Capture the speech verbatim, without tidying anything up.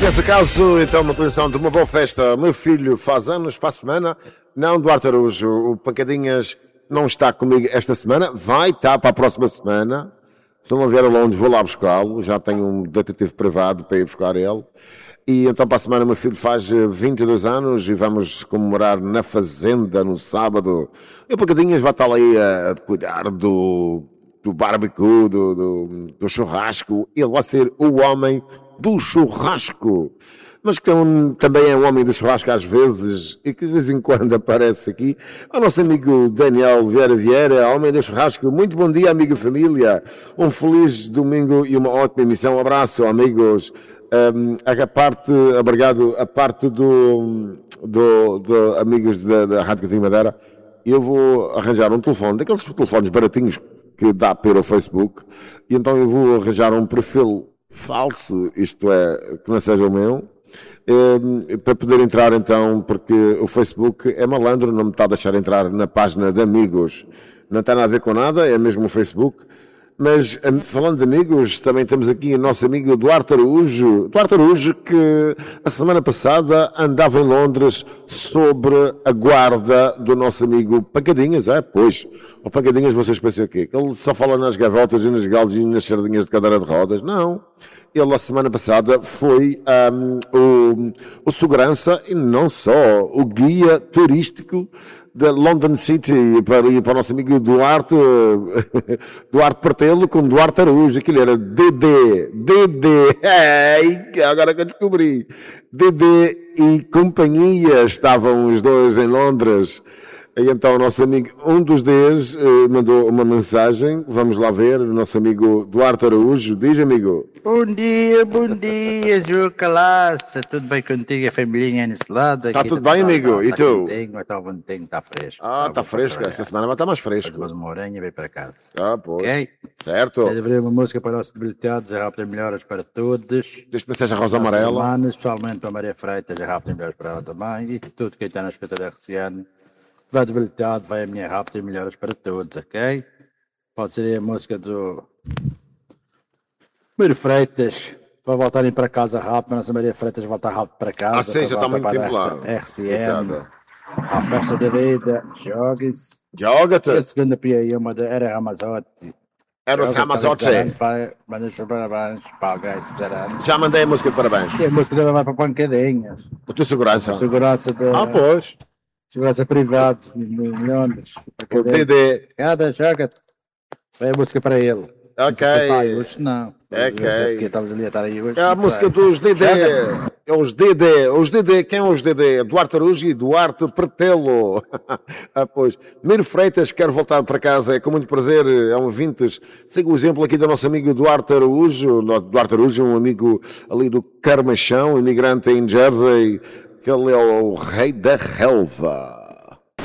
nesse caso, então, uma condição de uma boa festa. O meu filho faz anos para a semana. Não, Duarte Araújo, o Pancadinhas não está comigo esta semana. Vai estar para a próxima semana. Se ele não vier a Londres, vou lá buscá-lo. Já tenho um detetive privado para ir buscar ele. E então, para a semana, o meu filho faz vinte e dois anos e vamos comemorar na Fazenda no sábado. E o Pancadinhas vai estar ali a cuidar do, do barbecue, do, do, do churrasco. Ele vai ser o homem do churrasco, mas que é um, também é um homem do churrasco às vezes e que de vez em quando aparece aqui. O nosso amigo Daniel Vieira Vieira, homem do churrasco. Muito bom dia, amiga família. Um feliz domingo e uma ótima emissão. Um abraço, amigos. Um, a parte, obrigado, a parte do, do, do amigos da, da Rádio Catinho Madeira. Eu vou arranjar um telefone, daqueles telefones baratinhos que dá para o Facebook, e então eu vou arranjar um perfil falso, isto é, que não seja o meu, eh, para poder entrar então, porque o Facebook é malandro, não me está a deixar entrar na página de amigos, não tem nada a ver com nada, é mesmo o Facebook. Mas, falando de amigos, também temos aqui o nosso amigo Duarte Araújo. Duarte Araújo, que a semana passada andava em Londres sobre a guarda do nosso amigo Pancadinhas. É, pois, o Pancadinhas, vocês pensam o quê? Que ele só fala nas gavotas e nas galos e nas sardinhas de cadeira de rodas? Não. Ele, a semana passada, foi um, o, o segurança, e não só, o guia turístico da London City, para ir para o nosso amigo Duarte, Duarte Portelo com Duarte Araújo. Aquilo era D D, D D, ai, agora que eu descobri, D D e companhia, estavam os dois em Londres. E então o nosso amigo, um dos Ds, eh, mandou uma mensagem, vamos lá ver, o nosso amigo Duarte Araújo. Diz, amigo. Bom dia, bom dia, João Calaça, tudo bem contigo, a família nesse lado? Está tudo bem, amigo, e tu? Está bonitinho, está fresco. Ah, está fresco, esta semana vai estar mais fresco. Faz uma horinha e vem para casa. Ah, pois, ok? Certo. Quero abrir uma música para os nossos debilitados, a rápida melhoras para todos. Desde que não seja Rosa Amarela. Semana, especialmente para a Maria Freitas, a rápida melhoras para ela também, e tudo quem está na escuta da R C N. Vai debilitado, vai a minha rápida e melhoras para todos, ok? Pode ser aí a música do Maria Freitas, para voltarem para casa rápido, mas a Maria Freitas volta rápido para casa. Ah, sim, já está muito tempo lá. R C N, a festa da vida, jogues. Joga-te. A segunda P I uma era Ramazotti. Era o Ramazotti. Parabéns para alguém se fizeram. Já mandei a música de parabéns. E a música dela vai para Pancadinhas. A tua segurança. A segurança da... Ah, pois. Segurança privado em Londres. O D D. Cada joga. Vai a música para ele. Ok. Hoje não. Ok. Estamos ali a estar aí hoje. É a música dos D D. É os D D. Os D D. Quem é os D D? Duarte Araújo e Duarte Pretelo. Ah, pois. Miro Freitas, quero voltar para casa. É com muito prazer. É um vintes. Siga o exemplo aqui do nosso amigo Duarte Araújo. Duarte Araújo, um amigo ali do Carmachão, imigrante em Jersey. Que ele é o rei da relva.